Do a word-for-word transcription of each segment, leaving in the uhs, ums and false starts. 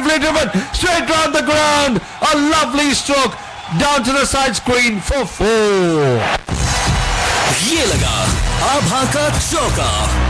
beautifully driven straight round the ground. A lovely stroke down to the side screen for four. ये लगा आभा का चौका.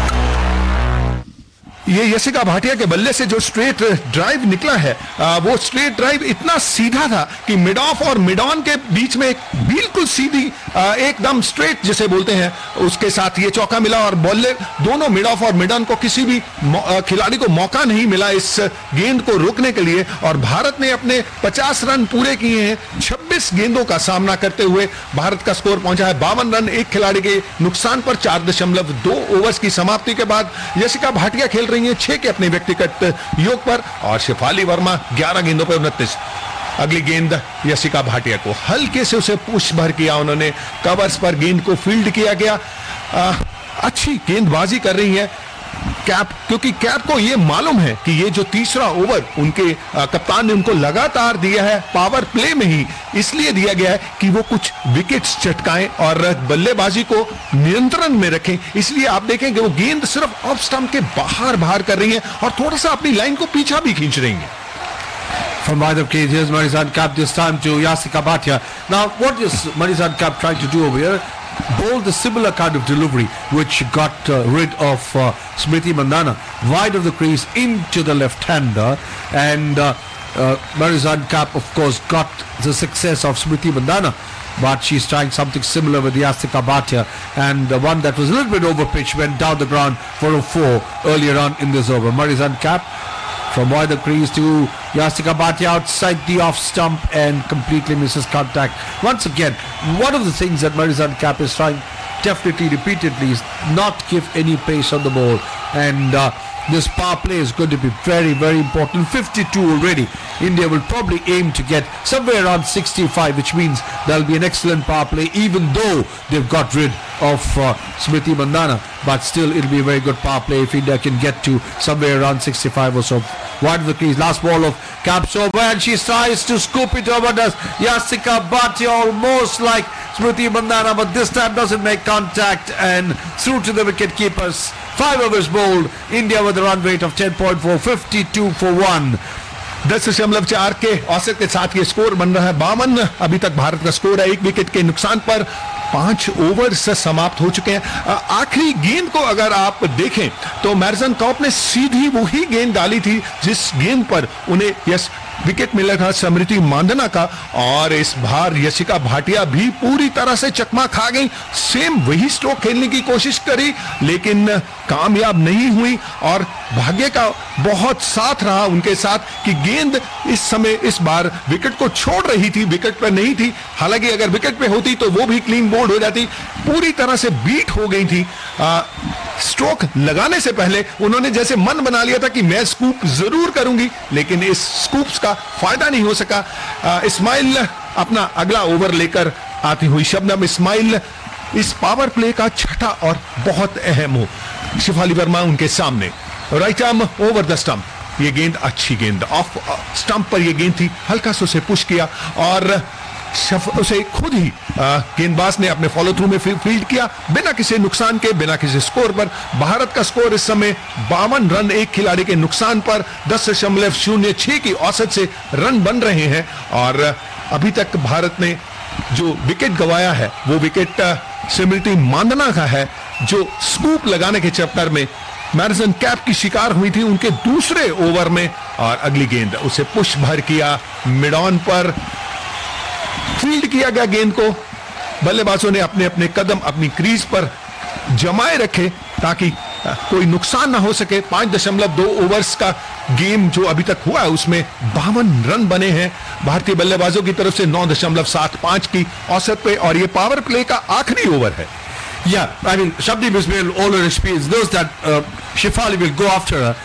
ये यशिका भाटिया के बल्ले से जो स्ट्रेट ड्राइव निकला है, आ, वो स्ट्रेट ड्राइव इतना सीधा था कि मिड ऑफ और मिड ऑन के बीच में बिल्कुल सीधी आ, एकदम स्ट्रेट जिसे बोलते हैं, उसके साथ ये चौका मिला. और बल्ले दोनों मिड ऑफ और मिड ऑन को किसी भी खिलाड़ी को मौका नहीं मिला इस गेंद को रोकने के लिए. और भारत ने अपने पचास रन पूरे किए हैं. छब्बीस गेंदों का सामना करते हुए भारत का स्कोर पहुंचा है बावन रन. एक खिलाड़ी के नुकसान पर चार दशमलव दो ओवर्स की समाप्ति के बाद यशिका भाटिया खेल रही है छह के अपने व्यक्तिगत योग पर और शेफाली वर्मा ग्यारह गेंदों पर उनतीस. अगली गेंद यशिका भाटिया को हल्के से उसे पुश भर किया उन्होंने. कवर्स पर गेंद को फील्ड किया गया. आ, अच्छी गेंदबाजी कर रही है कैप, क्योंकि कैप को ये मालूम है कि ये जो तीसरा ओवर उनके आ, कप्तान ने उनको लगातार दिया है पावर प्ले में ही इसलिए दिया गया है कि वो कुछ विकेट्स चटकाएं और बल्लेबाजी को नियंत्रण में रखें. इसलिए आप देखें कि वो गेंद सिर्फ ऑफ स्टंप के बाहर बाहर कर रही है और थोड़ा सा अपनी लाइन को पीछा भी खींच रही है. From either case, here's Marizan Kapp this time to Yasika Bhatia. Now, what is Marizan Kapp trying to do over here? Bowl the similar kind of delivery which got uh, rid of uh, Smriti Mandhana wide of the crease into the left-hander, and uh, uh, Marizan Kapp of course got the success of Smriti Mandhana, but she's trying something similar with Yasika Bhatia, and the one that was a little bit over pitch went down the ground for a four earlier on in this over. Marizan Kapp from wide the crease to Yasika Bhatia outside the off stump and completely misses contact. Once again, one of the things that Marizan Kapp is trying definitely repeatedly is not give any pace on the ball, and uh, this power play is going to be very very important. fifty-two already. India will probably aim to get somewhere around sixty-five, which means there'll be an excellent power play even though they've got rid of uh, Smriti Mandhana, but still it'll be a very good power play if India can get to somewhere around sixty-five or so. Wide of the crease, last ball of Kapp's over, and she tries to scoop it over. Does Yasika Bhatia almost like Smriti Mandhana, but this time doesn't make contact and through to the wicket keepers. Five overs bowled. India with a run rate of ten point four, fifty-two for one. दस दशमलव चार के औसत के साथ ये score बन रहा है. बावन अभी तक भारत का स्कोर है. एक विकेट के नुकसान पर पांच ओवर से समाप्त हो चुके हैं. आखिरी गेंद को अगर आप देखें तो मैरिसन कॉप ने सीधी वही गेंद डाली थी जिस गेंद पर उन्हें यस विकेट मिला था स्मृति मांधना का, और इस बार यशिका भाटिया भी पूरी तरह से चकमा खा गई. सेम वही स्ट्रोक खेलने की कोशिश करी लेकिन कामयाब नहीं हुई, और भाग्य का बहुत साथ रहा उनके साथ कि गेंद इस समय इस बार विकेट को छोड़ रही थी, विकेट पर नहीं थी. हालांकि अगर विकेट पे होती तो वो भी क्लीन बोल्ड हो जाती. पूरी तरह से बीट हो गई थी. आ, स्ट्रोक लगाने से पहले उन्होंने जैसे मन बना लिया था कि मैं स्कूप जरूर करूंगी, लेकिन इस स्कूप्स का फायदा नहीं हो सका. इस्माइल अपना अगला ओवर लेकर आती हुई. शबनम इस्माइल इस पावर प्ले का छठा और बहुत अहम हो. शेफाली वर्मा उनके सामने. Right arm over the stump. ये गेंद अच्छी गेंद ऑफ स्टंप पर ये गेंद थी. हल्का से उसे पुश किया और उसे खुद ही गेंदबाज ने अपने फॉलो थ्रू में फील्ड किया बिना किसी नुकसान के, बिना किसी स्कोर पर. भारत का स्कोर इस समय बावन रन एक खिलाड़ी के नुकसान पर दस दशमलव शून्य छह की औसत से रन बन रहे हैं. और अभी तक भारत ने जो विकेट गंवाया है वो विकेट स्मृति मांधना का है, जो स्कूप लगाने के चक्कर में मैरिसन कैप की शिकार हुई थी उनके दूसरे ओवर में. और अगली गेंद उसे पुश भर किया मिड ऑन पर, फील्ड किया गया गेंद को. बल्लेबाजों ने अपने अपने कदम अपनी क्रीज पर जमाए रखे ताकि कोई नुकसान ना हो सके. पांच दशमलव दो ओवर्स का गेम जो अभी तक हुआ है उसमें बावन रन बने हैं भारतीय बल्लेबाजों की तरफ से. नौ दशमलव सात पांच की औसत पे, और ये पावर प्ले का आखिरी ओवर है. Yeah, I mean, Shabnam Ismail, all her experience knows that uh, Shefali will go after her.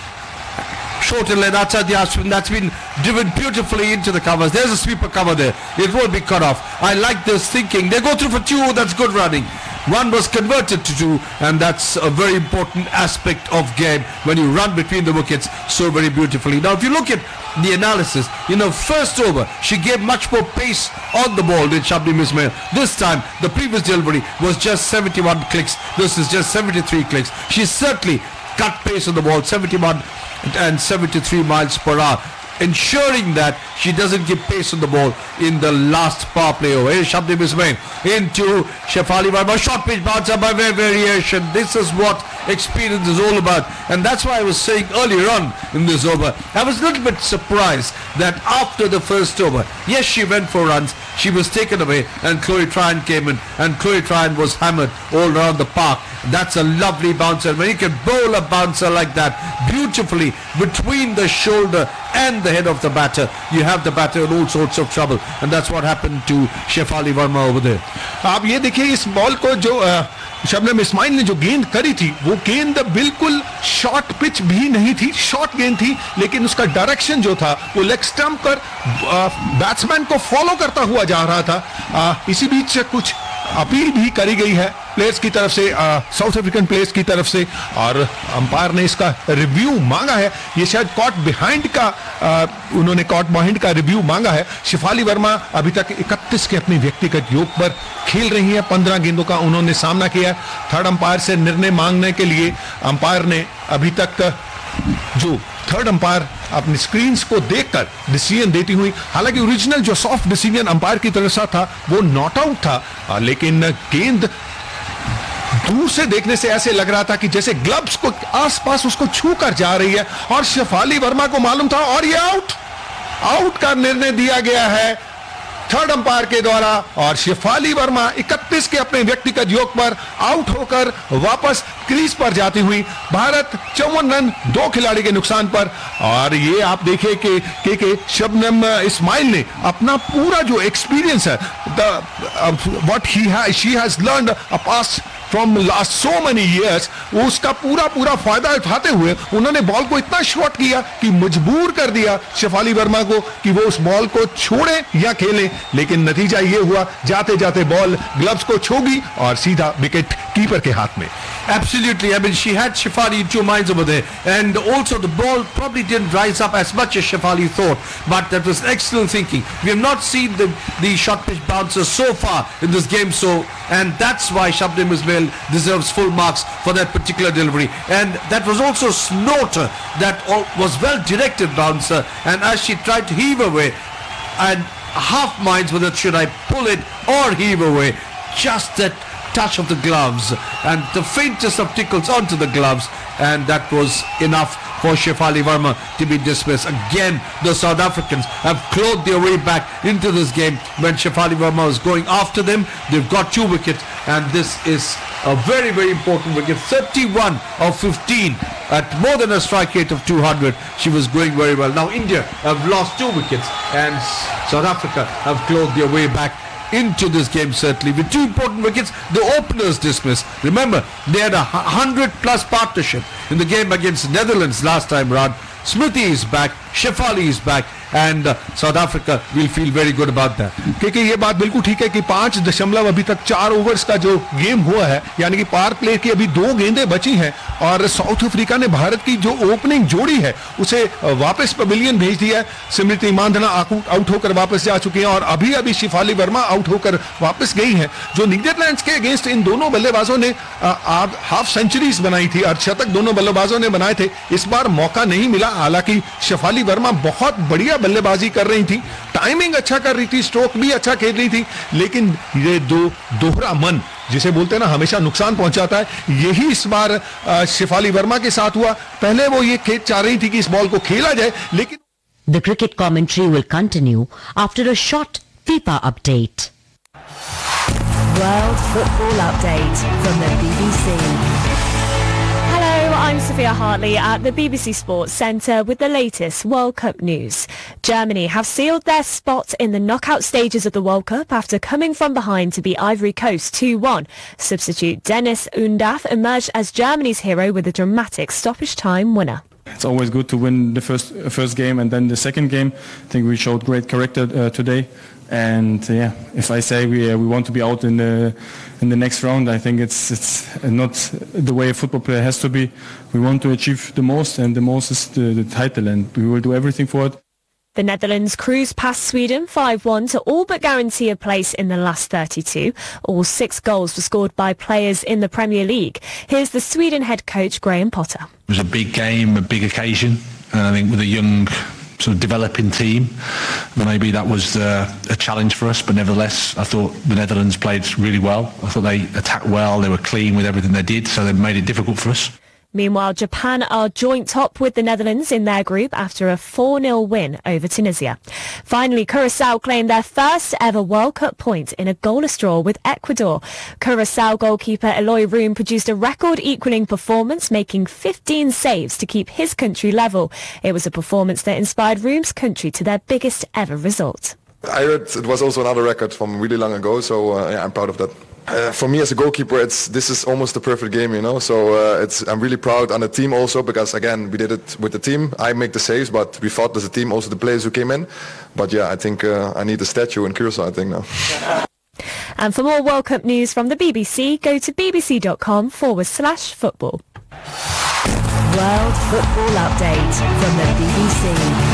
Short and led outside the outspin. That's been driven beautifully into the covers. There's a sweeper cover there. It won't be cut off. I like this thinking. They go through for two. That's good running. One was converted to two, and that's a very important aspect of game when you run between the wickets so very beautifully. Now, if you look at the analysis, you know, first over, she gave much more pace on the ball than Shabnam Ismail. This time, the previous delivery was just seventy-one clicks. This is just seventy-three clicks. She certainly cut pace on the ball, seventy-one and seventy-three miles per hour. ensuring that she doesn't give pace on the ball in the last power play over. Here's Shabnam Ismail into Shefali Verma. Short pitch bouncer by variation. This is what experience is all about. And that's why I was saying earlier on in this over, I was a little bit surprised that after the first over, yes, she went for runs, she was taken away, and Chloe Tryon came in, and Chloe Tryon was hammered all around the park. That's a lovely bouncer. When you can bowl a bouncer like that beautifully between the shoulder and the head of the batter, you have the batter in all sorts of trouble, and that's what happened to Shefali Verma over there. आप ये देखिए इस ball को जो शबनम इस्माइल ने जो गेंद करी थी, वो गेंद बिल्कुल शॉर्ट पिच भी नहीं थी, शॉर्ट गेंद थी, लेकिन उसका डायरेक्शन जो था वो लेग स्टंप पर बैट्समैन को फॉलो करता हुआ जा रहा था. आ, इसी बीच कुछ अपील भी करी गई है प्लेयर्स की तरफ से, साउथ अफ्रीकन प्लेयर्स की तरफ से, और अंपायर ने इसका रिव्यू मांगा है. ये शायद कॉट बिहाइंड का आ, उन्होंने कॉट बिहाइंड का रिव्यू मांगा है. शिफाली वर्मा अभी तक इकतीस के अपने व्यक्तिगत योग पर खेल रही हैं. पंद्रह गेंदों का उन्होंने सामना किया. थर्ड अंपायर से निर्णय मांगने के लिए अंपायर ने अभी तक जो थर्ड अंपायर अपनी स्क्रीन्स को देखकर डिसीजन देती हुई, हालांकि ओरिजिनल जो सॉफ्ट डिसीजन अंपायर की तरफ से था वो नॉट आउट था, लेकिन गेंद दूर से देखने से ऐसे लग रहा था कि जैसे ग्लव्स को आसपास उसको छू कर जा रही है, और शेफाली वर्मा को मालूम था, और ये आउट आउट का निर्णय दिया गया है थर्ड अंपायर के द्वारा. और शेफाली वर्मा इकतीस के अपने व्यक्तिगत योग पर आउट होकर वापस क्रीज पर जाती हुई. भारत चौवन रन दो खिलाड़ी के नुकसान पर. और ये आप देखिए कि के, के शबनम इस्माइल ने अपना पूरा जो एक्सपीरियंस है, what he she has learned a past from last so many years, वो उसका पूरा पूरा फायदा उठाते हुए उन्होंने बॉल को इतना शॉर्ट किया कि मजबूर कर दिया शेफाली वर्मा को कि वो उस बॉल को छोड़े या खेले. लेकिन नतीजा ये हुआ, जाते जाते बॉल ग्लव्स को छोगी और सीधा विकेट कीपर के हाथ में. Absolutely. I mean, she had Shefali in two minds over there, and also the ball probably didn't rise up as much as Shefali thought, but that was excellent thinking. We have not seen the, the short pitch bouncers so far in this game, so and that's why Shabnam Ismail deserves full marks for that particular delivery. And that was also Snorter that all, was well directed bouncer, and as she tried to heave away, and half minds whether should I pull it or heave away, just that touch of the gloves and the faintest of tickles onto the gloves, and that was enough for Shefali Verma to be dismissed. Again, the South Africans have clawed their way back into this game. When Shefali Verma was going after them, they've got two wickets, and this is a very, very important wicket. thirty-one of fifteen at more than a strike rate of two hundred. She was going very well. Now India have lost two wickets, and South Africa have clawed their way back into this game, certainly with two important wickets. The openers dismissed. Remember, they had a hundred plus partnership in the game against Netherlands last time round. Smriti is back, Shefali is back, and uh, South Africa will feel very good about that. क्योंकि ये बात बिल्कुल ठीक है कि पांच दशमलव अभी तक चार ओवर्स का जो गेम हुआ है, यानी कि पावर प्ले की अभी दो गेंदें बची हैं, और साउथ अफ्रीका ने भारत की जो ओपनिंग जोड़ी है उसे वापस पवेलियन भेज दिया है. स्मृति मांधना आउट होकर वापस जा चुकी हैं, और अभी अभी शिफाली वर्मा आउट होकर वापस गई हैं. जो नीदरलैंड्स के अगेंस्ट इन दोनों बल्लेबाजों ने हाफ सेंचुरीज बनाई थी और शतक दोनों बल्लेबाजों ने बनाए थे. इस बार मौका नहीं मिला. हालांकि शेफाली वर्मा बहुत बढ़िया बल्लेबाजी कर रही थी, टाइमिंग अच्छा कर रही थी, स्ट्रोक भी अच्छा खेल रही थी, लेकिन ये दो दोहरा मन जिसे बोलते हैं ना, हमेशा नुकसान पहुंचाता है, यही इस बार शेफाली वर्मा के साथ हुआ. पहले वो ये खेल चाह रही थी कि इस बॉल को खेला जाए, लेकिन The cricket commentary will continue after a short FIFA update. World Football Update from the B B C. Hello, I'm Sophia Hartley at the B B C Sports Centre with the latest World Cup news. Germany have sealed their spot in the knockout stages of the World Cup after coming from behind to beat Ivory Coast two one. Substitute Dennis Undav emerged as Germany's hero with a dramatic stoppage time winner. It's always good to win the first first game and then the second game. I think we showed great character uh, today. And uh, yeah, if I say we uh, we want to be out in the in the next round, I think it's it's not the way a football player has to be. We want to achieve the most, and the most is the, the title, and we will do everything for it. The Netherlands cruised past Sweden five one to all but guarantee a place in the last thirty-two. All six goals were scored by players in the Premier League. Here's the Sweden head coach Graham Potter. It was a big game, a big occasion, and I think with a young sort of developing team. Maybe that was uh, a challenge for us, but nevertheless, I thought the Netherlands played really well. I thought they attacked well, they were clean with everything they did, so they made it difficult for us. Meanwhile, Japan are joint top with the Netherlands in their group after a four nil win over Tunisia. Finally, Curacao claimed their first ever World Cup point in a goalless draw with Ecuador. Curacao goalkeeper Eloy Room produced a record-equalling performance, making fifteen saves to keep his country level. It was a performance that inspired Room's country to their biggest ever result. I heard it was also another record from really long ago, so uh, yeah, I'm proud of that. Uh, for me as a goalkeeper, it's this is almost the perfect game, you know. So uh, it's I'm really proud on the team also because again we did it with the team. I make the saves, but we fought as a team, also the players who came in. But yeah, I think uh, I need a statue in Curacao, I think now. And for more World Cup news from the B B C, go to bbc.com forward slash football. World Football Update from the B B C.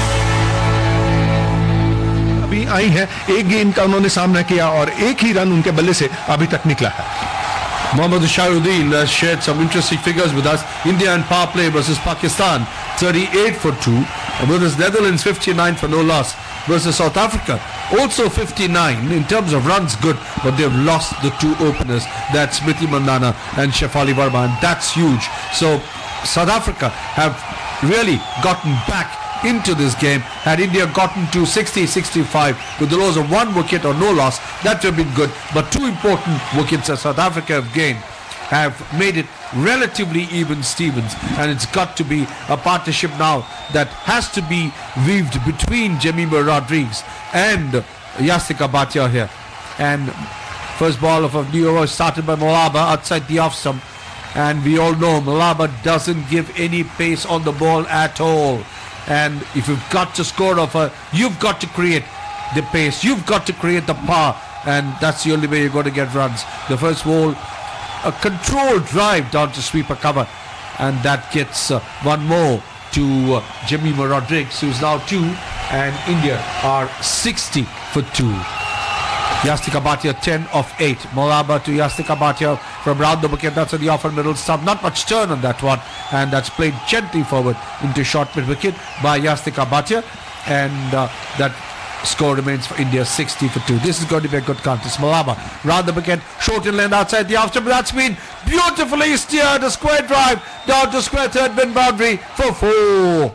अभी आई है, एक गेंद का उन्होंने सामना किया और एक ही रन उनके बल्ले से अभी तक निकला है. Mohammad Shahruddin has shared some interesting figures with us. India and power play versus Pakistan, thirty-eight for two. Versus Netherlands, fifty-nine for no loss. Versus South Africa, also fifty-nine. In terms of runs, good, but they've lost the two openers. That's Smriti Mandhana and Shefali Verma, and that's huge. So South Africa have really gotten back into this game. Had India gotten to sixty sixty-five with the loss of one wicket or no loss, that would have been good. But two important wickets that South Africa have gained have made it relatively even Stevens, and it's got to be a partnership now that has to be weaved between Jemima Rodrigues and Yastika Bhatia here. And first ball of a new over started by Malaba outside the off stump, and we all know Malaba doesn't give any pace on the ball at all. And if you've got to score off her, you've got to create the pace, you've got to create the power, and that's the only way you're going to get runs. The first ball, a controlled drive down to sweeper cover, and that gets uh, one more to uh, Jemima Rodrigues, who's now two, and India are sixty for two. Yastika Bhatia ten of eight. Malaba to Yastika Bhatia from round the wicket. That's on the off and middle stump. Not much turn on that one, and that's played gently forward into short mid wicket by Yastika Bhatia, and uh, that score remains for India sixty for two. This is going to be a good contest. Malaba round the wicket, short in lane outside the off stump. That's been beautifully steered. A square drive down to square third bin boundary for four.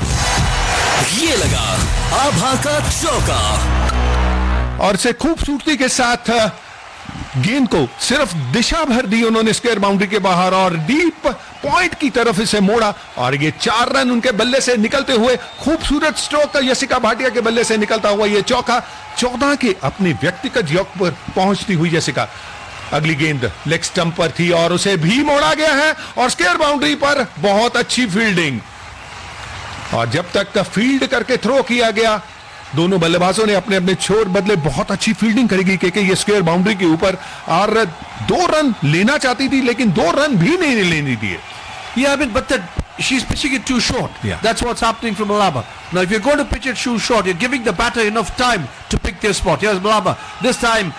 ये लगा आभा का चौका और से खूबसूरती के साथ गेंद को सिर्फ दिशा भर दी उन्होंने स्क्वायर बाउंड्री के बाहर और डीप पॉइंट की तरफ इसे मोड़ा और ये चार रन उनके बल्ले से निकलते हुए खूबसूरत स्ट्रोक यशिका भाटिया के बल्ले से निकलता हुआ ये चौका चौदह के अपने व्यक्तिगत योग पर पहुंचती हुई यशिका. अगली गेंद लेग स्टंप पर थी और उसे भी मोड़ा गया है और स्क्वायर बाउंड्री पर बहुत अच्छी फील्डिंग. और जब तक फील्ड करके थ्रो किया गया, दोनों बल्लेबाजों ने अपने अपने छोर बदले बहुत अच्छी फील्डिंग करेगी क्योंकि ये स्क्वायर बाउंड्री के ऊपर और दो रन लेना चाहती थी लेकिन दो रन भी नहीं लेने दिए. Yeah, I mean, but that she's pitching it too short. Yeah. That's what's happening from Malaba. Now, if you're going to pitch it too short, you're giving the batter enough time to pick their spot. Here's Malaba. This time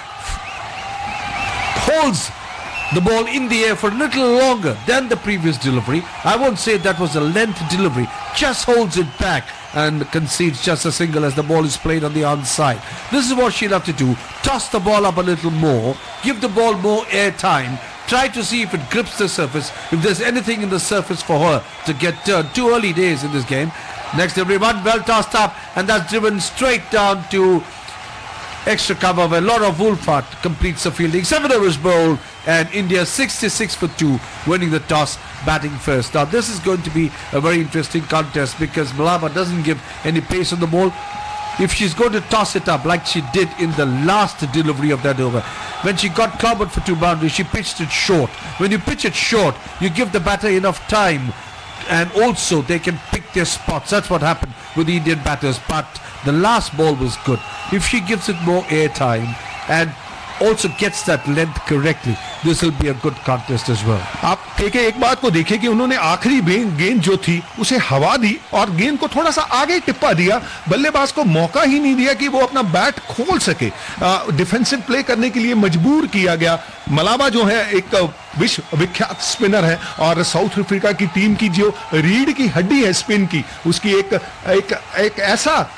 holds the ball in the air for a little longer than the previous delivery. I won't say that was a length delivery. Just holds it back and concedes just a single as the ball is played on the onside. This is what she'll have to do. Toss the ball up a little more. Give the ball more air time. Try to see if it grips the surface. If there's anything in the surface for her to get turned. Two early days in this game. Next delivery, one well tossed up, and that's driven straight down to extra cover where Laura Woolfart completes the fielding. Seven overs bowled, and India sixty-six for two, winning the toss, batting first. Now this is going to be a very interesting contest because Malaba doesn't give any pace on the ball. If she's going to toss it up like she did in the last delivery of that over, when she got clobbered for two boundaries, she pitched it short. When you pitch it short, you give the batter enough time, and also they can pick their spots. That's what happened with the Indian batters. But the last ball was good. If she gives it more air time and also gets that length correctly, this will be a good contest as well. आप के एक बात को देखिए कि उन्होंने आखिरी गेंद जो थी उसे हवा दी और गेंद को थोड़ा सा आगे टिप्पा दिया, बल्लेबाज को मौका ही नहीं दिया कि वो अपना बैट खोल सके, डिफेंसिव प्ले करने के लिए मजबूर किया गया। मलाबा जो है एक विश्व विख्यात स्पिनर है और साउथ अफ्रीका की टीम की जो रीढ़ की हड्डी है स्पिन की, उसकी एक एक एक ऐसा